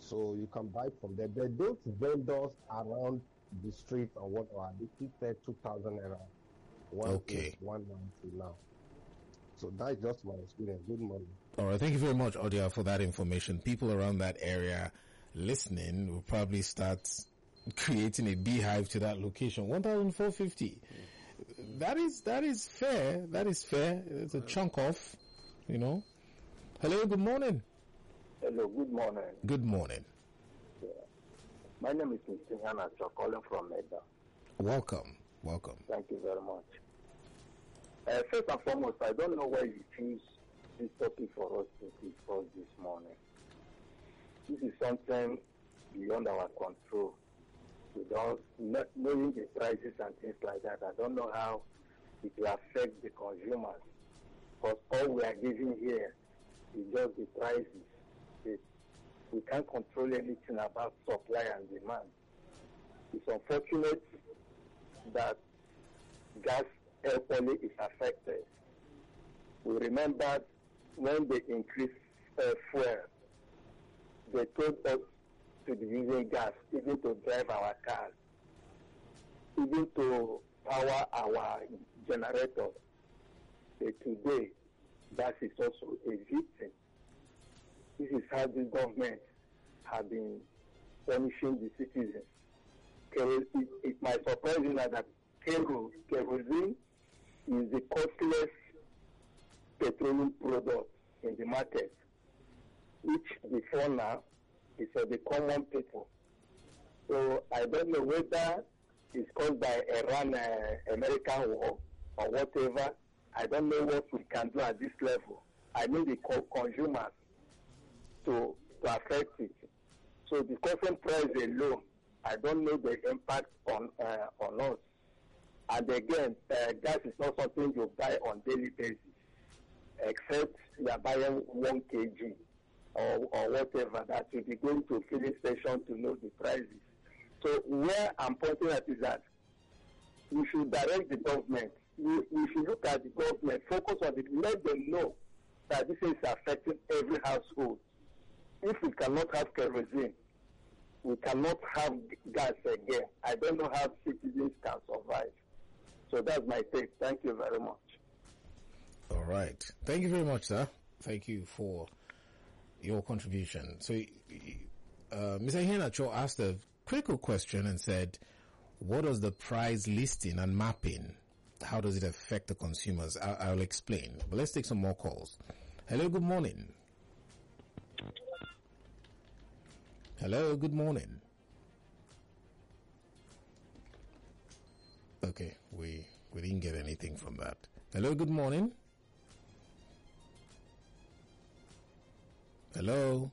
So you can buy from there. But those vendors around the street or whatever, they keep there 2,000 naira. Okay. 190 now. So that's just my experience. Good morning. All right. Thank you very much, Odia, for that information. People around that area listening will probably start creating a beehive to that location. 1,450. That is fair. That is fair. It's a chunk off, you know. Hello, good morning. Hello, good morning. Good morning. Yeah. My name is Mr. Hanacho, calling from Meda. Welcome. Thank you very much. First and foremost, I don't know why you choose this topic for us to discuss this morning. This is something beyond our control. Not knowing the prices and things like that, I don't know how it will affect the consumers. Because all we are giving here is just the prices. We can't control anything about supply and demand. It's unfortunate that gas air quality is affected. We remember when they increased fuel, they told us to be using gas even to drive our cars, even to power our generators. But today, gas is also a victim. This is how the government have been punishing the citizens. It might surprise you that kerosene is the costliest petroleum product in the market, which before now is for the common people. So I don't know whether it's caused by Iran-American war or whatever. I don't know what we can do at this level. I mean the consumers to affect it. So the current price alone, I don't know the impact on us. And again, gas is not something you buy on daily basis, except you are buying 1 kg or whatever, that will be going to a filling station to know the prices. So where I'm pointing at is that we should direct the government. We should look at the government, focus on it, let them know that this is affecting every household. If we cannot have kerosene, we cannot have gas again. I don't know how citizens can survive. So that's my take. Thank you very much. All right. Thank you very much, sir. Thank you for your contribution. So, Mr. Hienacho asked a critical question and said, what does the price listing and mapping, how does it affect the consumers? I'll explain. But let's take some more calls. Hello, good morning. Hello, good morning. Okay, we didn't get anything from that. Hello, good morning. Hello.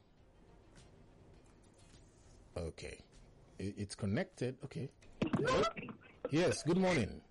Okay, it's connected. Okay. Hello? Yes, good morning.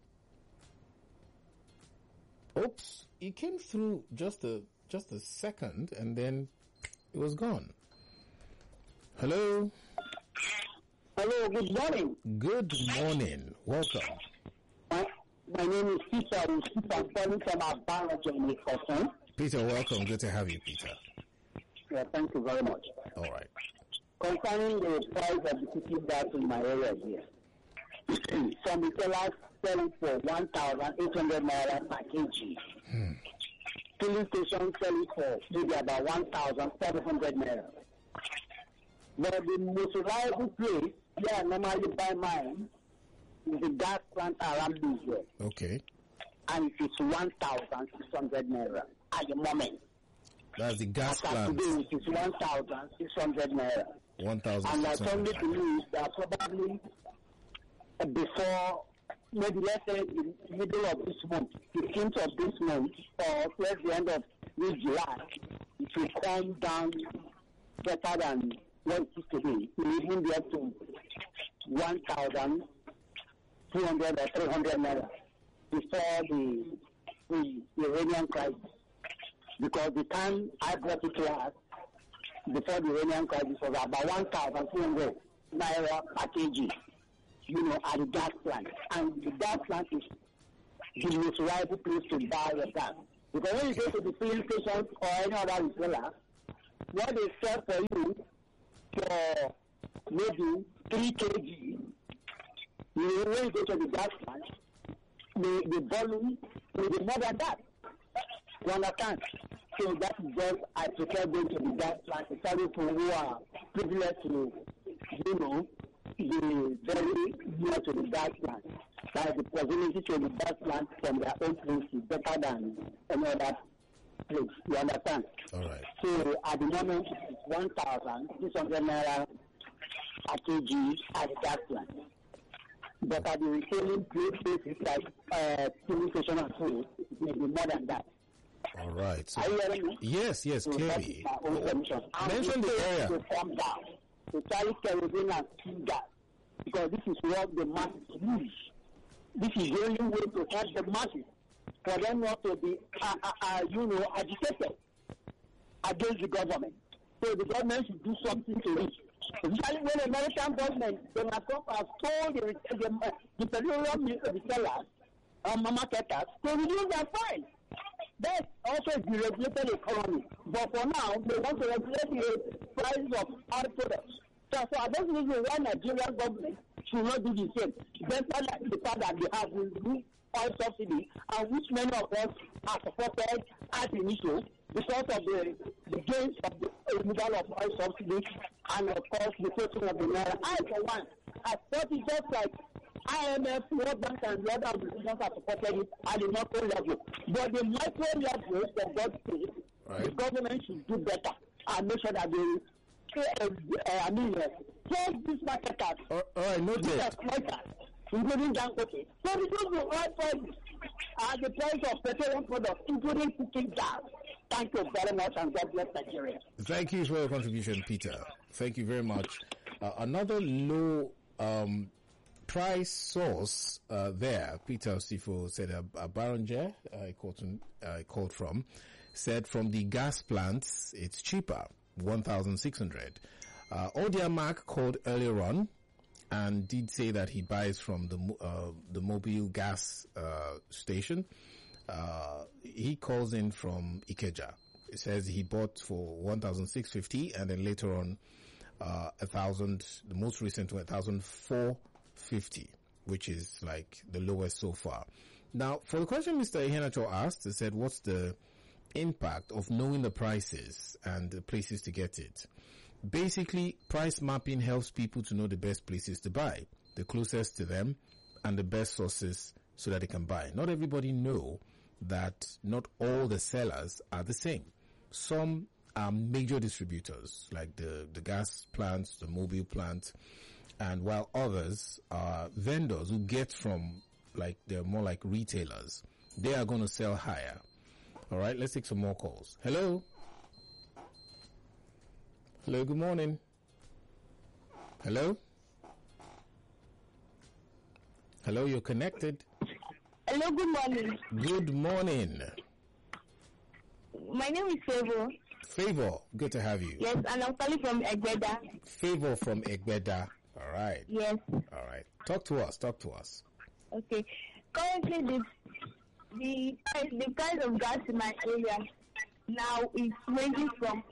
Oops, it came through just a second and then it was gone. Hello. Hello, good morning. Good morning. Welcome. My name is Peter. I'm calling from Abana, Peter, welcome. Good to have you, Peter. Yeah, thank you very much. All right. Concerning the price of the city gas in my area here, some retailers selling for 1,800 naira per kg. Filling stations selling for maybe about 1,700 naira. But the most reliable place where I normally buy mine is the gas plant around me here. Okay. And it is 1,600 naira at the moment. That's the gas plant. Today it is 1,600 naira. 1,600. And I strongly believe that probably before, maybe let's say in the middle of this month, 15th of this month, or towards the end of this July, it will come down better than what it is today. It will even be up to 1,200 or 300 naira before the Iranian crisis. Because the time I brought it to us, before the Iranian crisis, was about 1,200 naira per kg, at the gas plant. And the gas plant is the most reliable place to buy your gas. Because when you go to the filling station or any other retailer, what they sell for you for maybe 3 kg. When you go to the gas plant, the volume will be more than that. You understand? So that is just, I prefer going to the gas plant, especially for who are privileged to, be very near to the gas plant. That the proximity to the gas plant from their own place is better than any other place. You understand? All right. So at the moment, it's 1,600 naira per kg at the gas plant. But at the retailing places like filling station and food, it may be more than that. All right. So, Are you hearing me? yes, So clearly. that is our own permission. Mention the area. To come down, to carry kerosene and steam gas, because this is what the masses use. This is the only way to help the masses, for them not to be, agitated against the government. So the government should do something to it. Especially when the American government, Donald Trump has told the petroleum sellers, marketers, to reduce their price. That also is the regulated economy. But for now, they want to regulate the price of our products. So I don't know why Nigerian government should not do the same. Despite the fact that they have removed oil subsidy, and which many of us are supported as initial because of the gains of the removal of oil subsidy, and of course the quoting of the naira. I, for one, I thought it just like IMF, World Bank, and the other organizations have supported it at the macro level. But the micro level, for God's sake, the government should do better and make sure that they close these marketers. All right, noted. Including Dangote. So reduce the oil price and the price of petroleum products, including cooking gas. Thank you very much, and God bless Nigeria. Thank you for your contribution, Peter. Thank you very much. Another low price source there, Peter Sifo said, Barranger, I quote from, said from the gas plants, it's cheaper, 1,600. Odia Mark called earlier on and did say that he buys from the mobile gas station. He calls in from Ikeja. It says he bought for 1,650 and then later on 1,000, the most recent 1,450, which is like the lowest so far. Now, for the question Mr. Iheanacho asked, he said, what's the impact of knowing the prices and the places to get it? Basically, price mapping helps people to know the best places to buy, the closest to them, and the best sources so that they can buy. Not everybody know that not all the sellers are the same. Some are major distributors, like the gas plants, the mobile plants, and while others are vendors who get from, like, they're more like retailers. They are going to sell higher. All right, let's take some more calls. Hello? Hello, good morning. Hello? Hello, you're connected. Hello, good morning. Good morning. My name is Favor. Favor, good to have you. Yes, and I'm calling from Egbeda. Favor from Egbeda. All right. Yes. All right. Talk to us. Okay. Currently, the price of gas in my area now is ranging from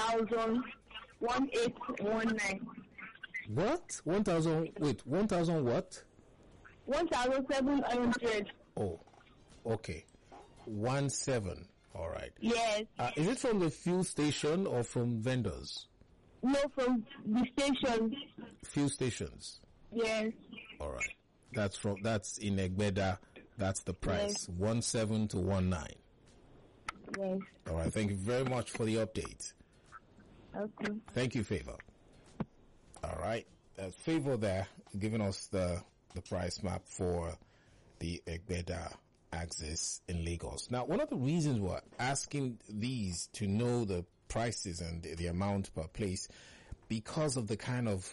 1,1819. What? 1,000, wait, 1,000 what? 1,700. Oh, okay. 17. All right. Yes. Is it from the fuel station or from vendors? No, from the station. Fuel stations. Yes. All right. That's in Egbeda. That's the price. Yes. 17 to 19. Yes. All right. Thank you very much for the update. Okay. Thank you, Favor. All right. Favor there, giving us the price map for the Egbeda axis in Lagos. Now, one of the reasons we're asking these to know the prices and the amount per place, because of the kind of,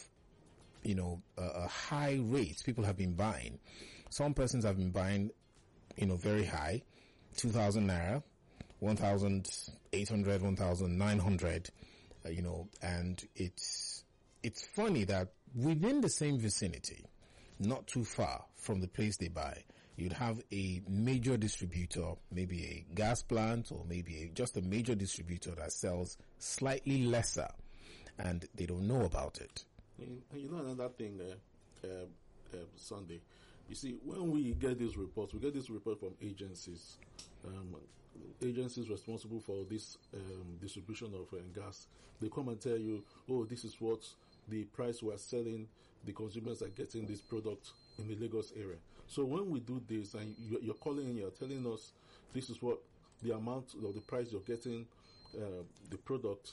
high rates people have been buying. Some persons have been buying, very high, 2,000 naira, 1,800, 1,900, and it's funny that within the same vicinity, not too far from the place they buy, you'd have a major distributor, maybe a gas plant or maybe just a major distributor that sells slightly lesser. and they don't know about it. And you know another thing, Sunday, you see, when we get these reports from agencies, agencies responsible for this distribution of gas. They come and tell you, oh, this is what the price we're selling, the consumers are getting this product in the Lagos area. So when we do this, and you're calling and you're telling us this is what the amount of the price you're getting the product,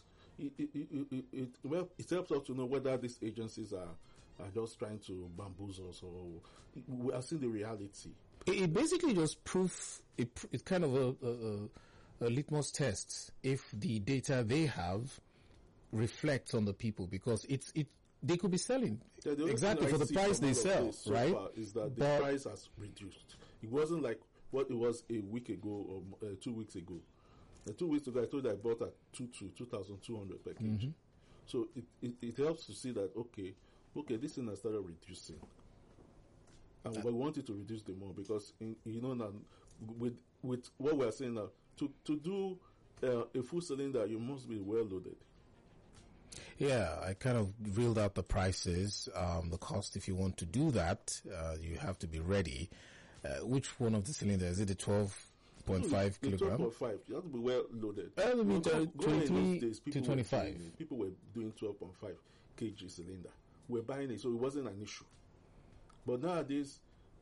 it helps us to know whether these agencies are just trying to bamboozle us, or we are seeing the reality. It basically just proves it's kind of a litmus test if the data they have reflects on the people, because they could be selling exactly for the price they sell, right? So far is that the price has reduced. It wasn't like what it was a week ago or 2 weeks ago. 2 weeks ago, I told you I bought at 2,200 per kg. Mm-hmm. So it helps to see that okay, this thing has started reducing. And we want it to reduce the more, because now with what we are saying now, to do a full cylinder, you must be well loaded. Yeah, I kind of reeled out the prices, the cost. If you want to do that, you have to be ready. Which one of the cylinders? Is it the 12.5 kilogram? 12.5. You have to be well loaded. 23 to 25. People were doing 12.5 kg cylinder. We're buying it, so it wasn't an issue. But nowadays,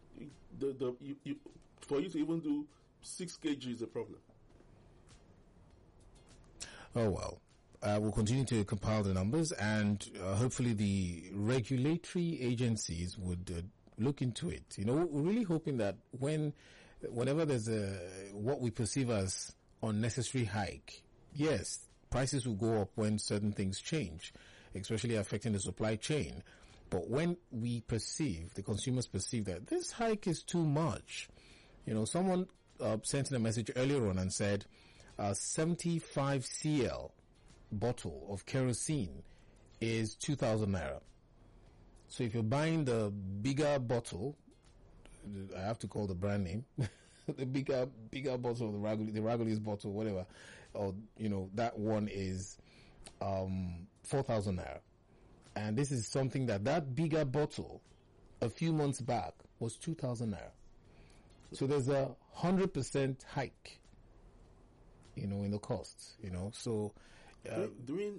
for you to even do 6 kg is a problem. Oh, well. We'll continue to compile the numbers, and hopefully the regulatory agencies would look into it. We're really hoping that whenever there's what we perceive as unnecessary hike, yes, prices will go up when certain things change, especially affecting the supply chain. But when the consumers perceive that this hike is too much, someone sent in a message earlier on and said 75 cl bottle of kerosene is 2,000 naira. So if you're buying the bigger bottle, I have to call the brand name, the bigger bottle of the Ragulis bottle, whatever, or that one is 4,000 naira. And this is something that bigger bottle a few months back was 2,000 naira. So there's a 100% hike, in the cost, so. During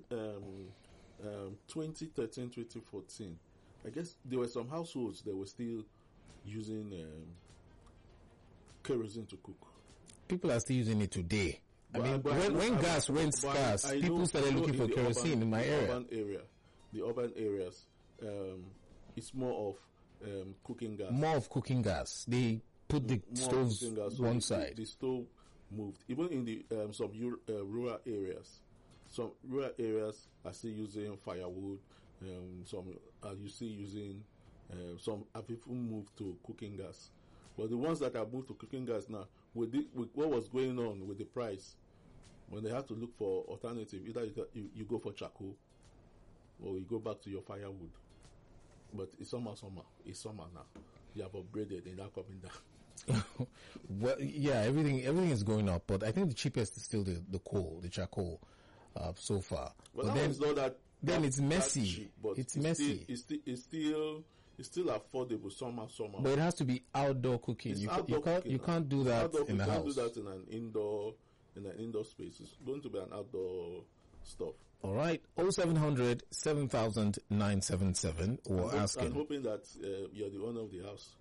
2013, 2014, I guess there were some households that were still using kerosene to cook. People are still using it today. When gas went scarce, people started looking for kerosene in my area. The urban areas, it's more of cooking gas. More of cooking gas. They put the stoves one side. The stove moved. Even in the some rural areas. Some rural areas are still using firewood. Some are still using. Some have even moved to cooking gas. But the ones that have moved to cooking gas now, with what was going on with the price, when they had to look for alternative, either you go for charcoal, or you go back to your firewood. But it's summer. It's summer now. You have upgraded and now coming down. Well, yeah, everything is going up, but I think the cheapest is still the coal, the charcoal. So far, but then it's not that. Then it's messy. Cheap, but it's messy. It's still affordable. Summer. But it has to be outdoor cooking. You can't do that in the house. You can't do that in an indoor space. It's going to be an outdoor stuff. All right, 0700 7000 977 or asking. I'm hoping that you're the owner of the house.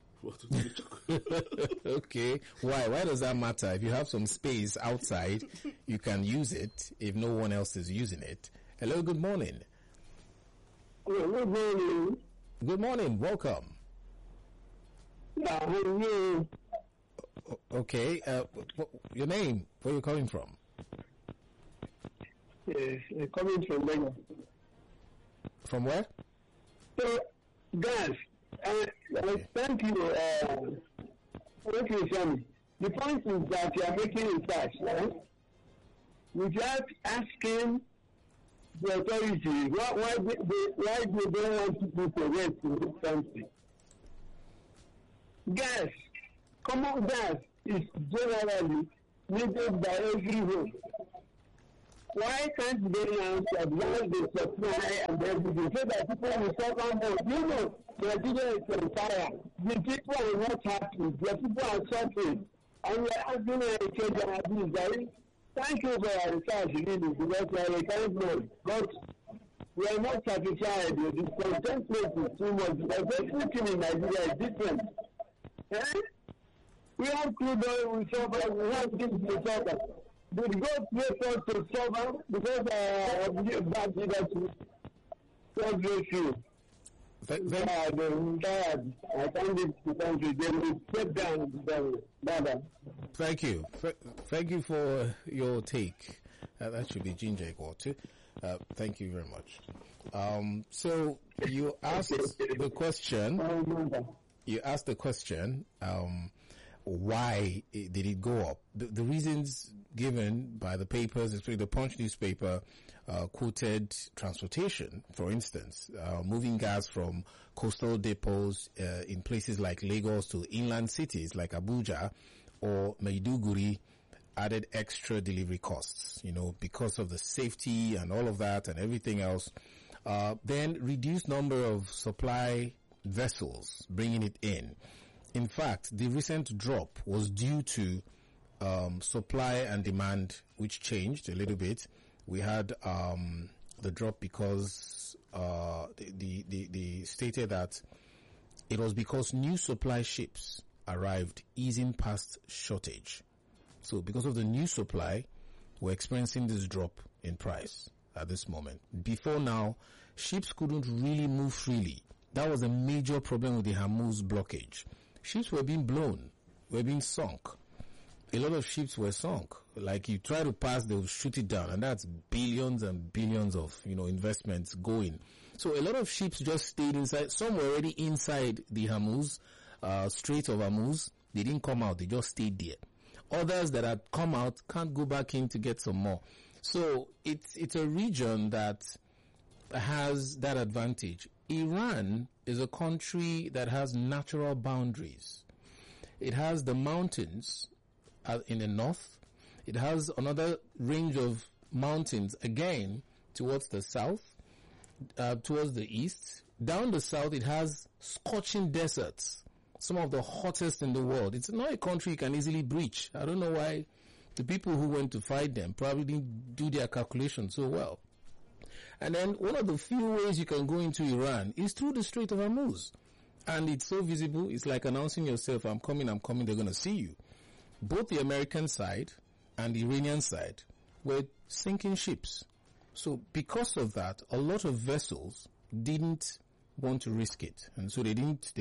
Okay. Why does that matter? If you have some space outside, you can use it if no one else is using it. Hello, good morning. Good morning. Good morning, welcome. Okay, your name, where are you calling from? Yes, coming from Lagos. From where? So, guys, thank you. What you say? The point is that you are making research, right? Without asking the authority why they don't want people to rest in this country. Gas, common gas is generally needed by every home. Why can't they now advance the supply and everything so that people will suffer more? You know, Nigeria is on fire. The people are not happy. The people are suffering. And we are asking a change of this. Thank you for your research, really, because you are a kind man. But we are not satisfied with this. Contentment is too much because everything in Nigeria is different. We have crude oil, we suffer, we have things to suffer. Did God make us to suffer because of bad leadership? God bless you. I can't leave the country. They will step down. Bye-bye. Thank you. Thank you for your take. That should be Ginger Water. Thank you very much. So you asked the question. Why did it go up? The reasons given by the papers, especially the Punch newspaper, quoted transportation, for instance, moving gas from coastal depots in places like Lagos to inland cities like Abuja or Maiduguri added extra delivery costs, because of the safety and all of that and everything else. Then reduced number of supply vessels bringing it in. In fact, the recent drop was due to supply and demand, which changed a little bit. We had the drop because they stated that it was because new supply ships arrived, easing past shortage. So because of the new supply, we're experiencing this drop in price at this moment. Before now, ships couldn't really move freely. That was a major problem with the Hormuz blockage. Ships were being blown, were being sunk. A lot of ships were sunk. Like you try to pass, they'll shoot it down, and that's billions and billions of, investments going. So a lot of ships just stayed inside. Some were already inside the Hormuz, Strait of Hormuz. They didn't come out. They just stayed there. Others that had come out can't go back in to get some more. So it's a region that has that advantage. Iran is a country that has natural boundaries. It has the mountains in the north. It has another range of mountains again towards the south, towards the east. Down the south, it has scorching deserts, some of the hottest in the world. It's not a country you can easily breach. I don't know why the people who went to fight them probably didn't do their calculations so well. And then one of the few ways you can go into Iran is through the Strait of Hormuz. And it's so visible, it's like announcing yourself, I'm coming, they're going to see you. Both the American side and the Iranian side were sinking ships. So because of that, a lot of vessels didn't want to risk it. And so they didn't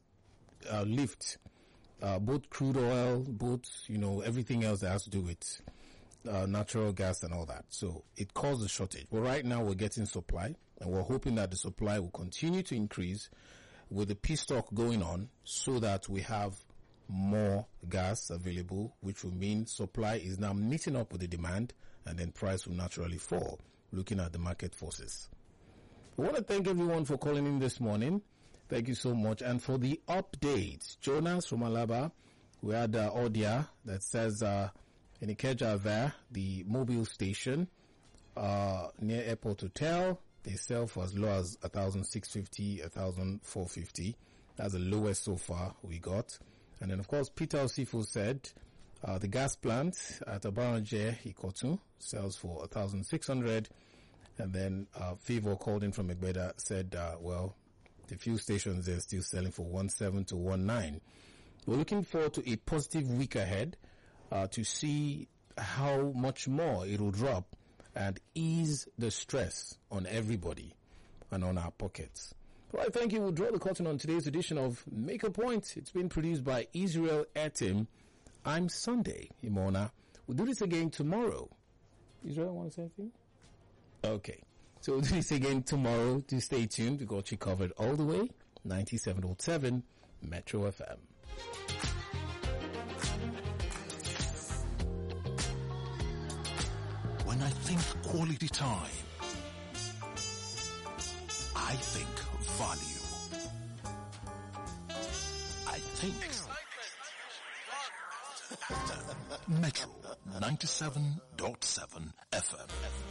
lift both crude oil, both, everything else that has to do with natural gas and all that. So it caused a shortage. But right now we're getting supply, and we're hoping that the supply will continue to increase with the peace talk going on so that we have more gas available, which will mean supply is now meeting up with the demand, and then price will naturally fall, looking at the market forces. I want to thank everyone for calling in this morning. Thank you so much. And for the updates, Jonas from Alaba, we had Odia that says in Ikeja there, the mobile station near Airport Hotel, they sell for as low as 1,650, 1,450. That's the lowest so far we got. And then, of course, Peter Osifo said the gas plant at Abaranje Ikotu sells for 1,600. And then Favor called in from Egbeda, said, the fuel stations are still selling for 1,700 to 1,900. We're looking forward to a positive week ahead to see how much more it will drop and ease the stress on everybody and on our pockets. All right, thank you. We'll draw the curtain on today's edition of Make a Point. It's been produced by Israel Etim. I'm Sunday Imona. We'll do this again tomorrow. Israel, want to say anything? Okay. So we'll do this again tomorrow. Do stay tuned. We got you covered all the way. 97.7 Metro FM. When I think quality time, I think value. I think Metro 97.7 FM.